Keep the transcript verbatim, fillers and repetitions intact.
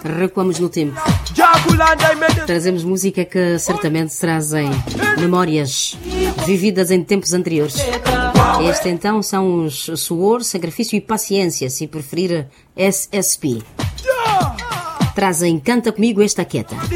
Recuamos no tempo. Trazemos música que certamente trazem memórias vividas em tempos anteriores. Este então são os Suor, Sacrifício e Paciência, se preferir S S P. Trazem Canta Comigo Esta Quieta.